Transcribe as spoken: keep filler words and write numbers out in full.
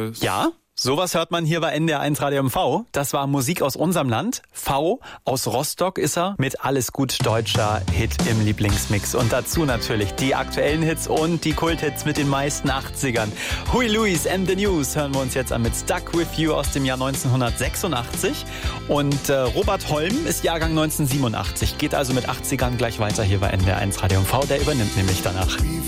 Neues. Ja, sowas hört man hier bei N D R eins Radio M V. Das war Musik aus unserem Land. V aus Rostock ist er mit Alles gut deutscher Hit im Lieblingsmix. Und dazu natürlich die aktuellen Hits und die Kulthits mit den meisten achtzigern. Huey Lewis and the News hören wir uns jetzt an mit Stuck With You aus dem Jahr neunzehnhundertsechsundachtzig. Und äh, Robert Holm ist Jahrgang neunzehnhundertsiebenundachtzig. Geht also mit achtzigern gleich weiter hier bei N D R eins Radio M V. Der übernimmt nämlich danach.